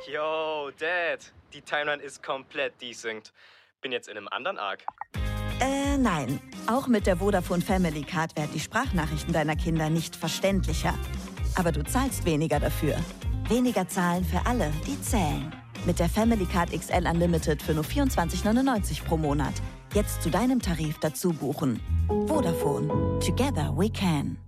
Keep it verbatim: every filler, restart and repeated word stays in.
Yo, Dad, die Timeline ist komplett desynced. Bin jetzt in einem anderen Arc. Äh, nein. Auch mit der Vodafone Family Card werden die Sprachnachrichten deiner Kinder nicht verständlicher. Aber du zahlst weniger dafür. Weniger zahlen für alle, die zählen. Mit der Family Card X L Unlimited für nur vierundzwanzig neunundneunzig pro Monat. Jetzt zu deinem Tarif dazu buchen. Vodafone. Together we can.